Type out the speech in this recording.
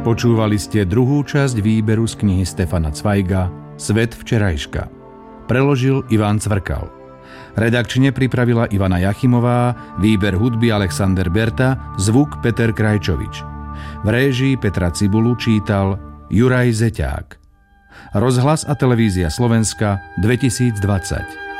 Počúvali ste druhú časť výberu z knihy Stefana Cvajga Svet včerajška. Preložil Ivan Cvrkal. Redakčne pripravila Ivana Jachimová, výber hudby Alexander Berta, zvuk Peter Krajčovič. V réžii Petra Cibulu čítal Juraj Zeťák. Rozhlas a televízia Slovenska 2020.